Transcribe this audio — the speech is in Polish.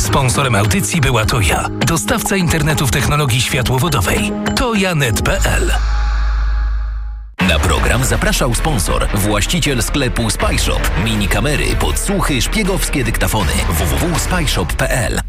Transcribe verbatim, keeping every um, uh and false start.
Sponsorem audycji była Toja, dostawca internetu w technologii światłowodowej. toja kropka net kropka pe el. Na program zapraszał sponsor, właściciel sklepu Spyshop. Mini kamery, podsłuchy, szpiegowskie dyktafony. w w w kropka spyshop kropka pe el.